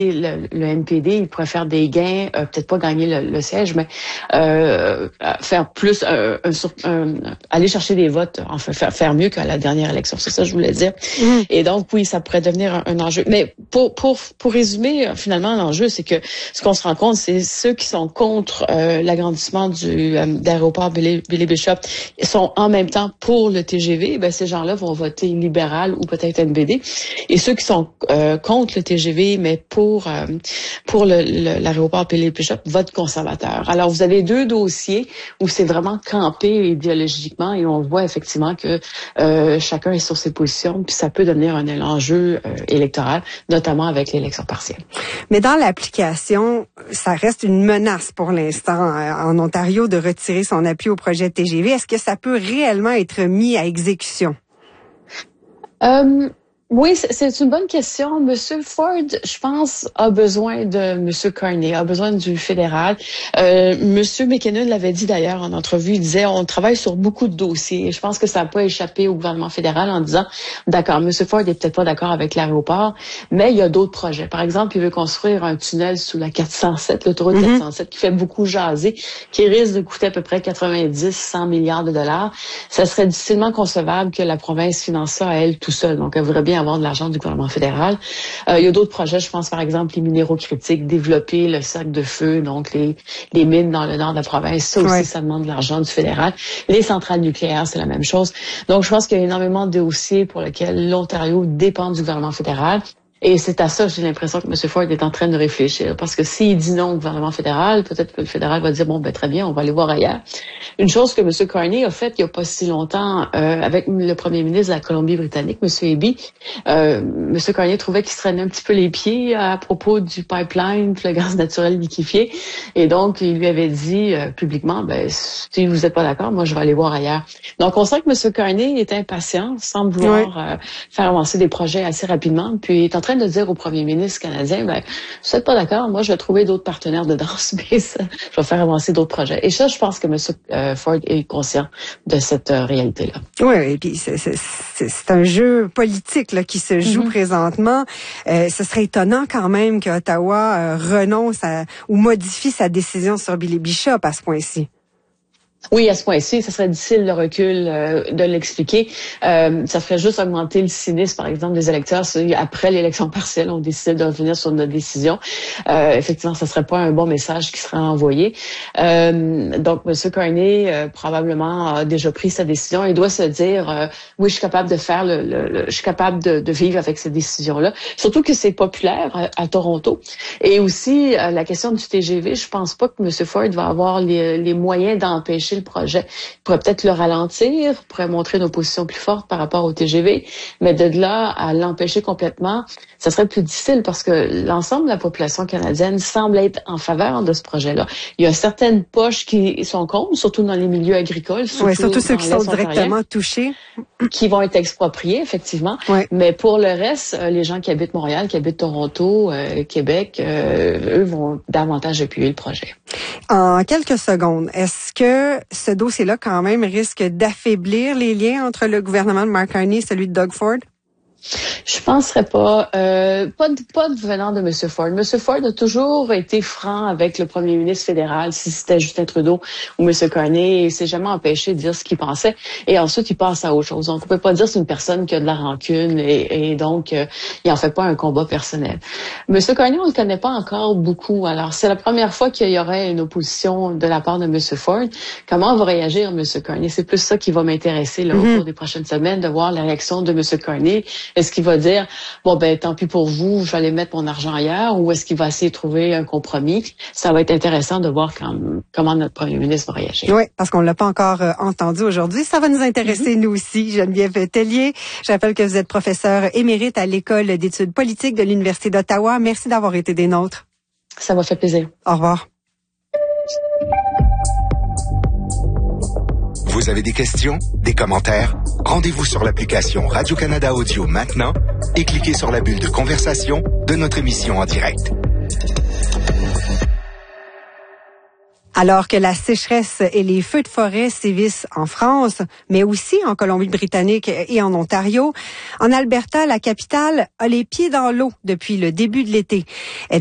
le NPD, il pourrait faire des gains, peut-être pas gagner le siège, mais faire plus, aller chercher des votes, enfin faire mieux qu'à la dernière élection. C'est ça que je voulais dire. Et donc oui, ça pourrait devenir un enjeu. Mais pour résumer, finalement, l'enjeu, c'est que ce qu'on se rend compte, c'est ceux qui sont contre l'agrandissement d'aéroport Billy Bishop sont en même temps pour le TGV. Ben ces gens-là vont voter libéral ou peut-être NPD. Et ceux qui sont contre le TGV, mais pour l'aéroport Billy Bishop, vote conservateur. Alors, vous avez deux dossiers où c'est vraiment campé idéologiquement et on voit effectivement que chacun est sur ses positions, puis ça peut devenir un enjeu électoral, notamment avec l'élection partielle. Mais dans l'application, ça reste une menace pour l'instant en Ontario de retirer son appui au projet TGV. Est-ce que ça peut réellement être mis à exécution? Oui, c'est une bonne question. Monsieur Ford, je pense, a besoin de Monsieur Carney, a besoin du fédéral. Monsieur McKinnon l'avait dit d'ailleurs en entrevue, il disait on travaille sur beaucoup de dossiers. Et je pense que ça n'a pas échappé au gouvernement fédéral en disant d'accord, Monsieur Ford est peut-être pas d'accord avec l'aéroport, mais il y a d'autres projets. Par exemple, il veut construire un tunnel sous la 407, l'autoroute 407, qui fait beaucoup jaser, qui risque de coûter à peu près 90-100 milliards de dollars. Ça serait difficilement concevable que la province finance ça à elle tout seule. Donc, elle voudrait bien avoir de l'argent du gouvernement fédéral. Il y a d'autres projets, je pense par exemple les minéraux critiques, développer le cercle de feu, donc les mines dans le nord de la province, ça aussi, ça demande de l'argent du fédéral. Les centrales nucléaires, c'est la même chose. Donc je pense qu'il y a énormément de dossiers pour lesquels l'Ontario dépend du gouvernement fédéral. Et c'est à ça que j'ai l'impression que M. Ford est en train de réfléchir. Parce que s'il dit non au gouvernement fédéral, peut-être que le fédéral va dire, bon, ben très bien, on va aller voir ailleurs. Une chose que M. Carney a faite il n'y a pas si longtemps avec le premier ministre de la Colombie-Britannique, M. Eby, M. Carney trouvait qu'il se traînait un petit peu les pieds à propos du pipeline, le gaz naturel liquéfié. Et donc, il lui avait dit publiquement, ben si vous n'êtes pas d'accord, moi, je vais aller voir ailleurs. Donc, on sent que M. Carney est impatient, semble vouloir faire avancer des projets assez rapidement, puis il est en train de dire au premier ministre canadien, ben, vous n'êtes pas d'accord, moi, je vais trouver d'autres partenaires de danse, mais ça, je vais faire avancer d'autres projets. Et ça, je pense que M. Ford est conscient de cette réalité-là. Oui, et puis c'est un jeu politique là, qui se joue présentement. Ce serait étonnant quand même qu'Ottawa renonce ou modifie sa décision sur Billy Bishop à ce point-ci. Oui, à ce point-ci, ça serait difficile le recul de l'expliquer. Ça ferait juste augmenter le cynisme, par exemple, des électeurs. Après l'élection partielle, on décide de revenir sur notre décision. Effectivement, ça serait pas un bon message qui serait envoyé. Donc, M. Carney probablement a déjà pris sa décision. Il doit se dire, oui, je suis capable de faire je suis capable de vivre avec cette décision-là. Surtout que c'est populaire à Toronto. Et aussi, la question du TGV, je pense pas que M. Ford va avoir les moyens d'empêcher le projet. Il pourrait peut-être le ralentir, pourrait montrer une opposition plus forte par rapport au TGV, mais de là à l'empêcher complètement, ça serait plus difficile parce que l'ensemble de la population canadienne semble être en faveur de ce projet-là. Il y a certaines poches qui sont contre, surtout dans les milieux agricoles. Surtout ceux qui sont directement touchés. Qui vont être expropriés, effectivement. Mais pour le reste, les gens qui habitent Montréal, qui habitent Toronto, Québec, eux vont davantage appuyer le projet. En quelques secondes, est-ce que ce dossier-là, quand même, risque d'affaiblir les liens entre le gouvernement de Mark Carney et celui de Doug Ford? Je penserais pas. Pas venant de M. Ford. M. Ford a toujours été franc avec le premier ministre fédéral, si c'était Justin Trudeau ou M. Carney, et s'est jamais empêché de dire ce qu'il pensait. Et ensuite, il passe à autre chose. Donc, on peut pas dire que c'est une personne qui a de la rancune et donc, il en fait pas un combat personnel. M. Carney, on le connaît pas encore beaucoup. Alors, c'est la première fois qu'il y aurait une opposition de la part de M. Ford. Comment va réagir M. Carney? C'est plus ça qui va m'intéresser là, au cours des prochaines semaines, de voir la réaction de M. Carney. Est-ce qu'il va dire, bon, ben tant pis pour vous, je vais aller mettre mon argent ailleurs, ou est-ce qu'il va essayer de trouver un compromis? Ça va être intéressant de voir comment notre premier ministre va réagir. Oui, parce qu'on ne l'a pas encore entendu aujourd'hui. Ça va nous intéresser, nous aussi. Geneviève Tellier, je rappelle que vous êtes professeure émérite à l'École d'études politiques de l'Université d'Ottawa. Merci d'avoir été des nôtres. Ça m'a fait plaisir. Au revoir. Vous avez des questions, des commentaires? Rendez-vous sur l'application Radio-Canada Audio maintenant et cliquez sur la bulle de conversation de notre émission en direct. Alors que la sécheresse et les feux de forêt sévissent en France, mais aussi en Colombie-Britannique et en Ontario, en Alberta, la capitale a les pieds dans l'eau depuis le début de l'été.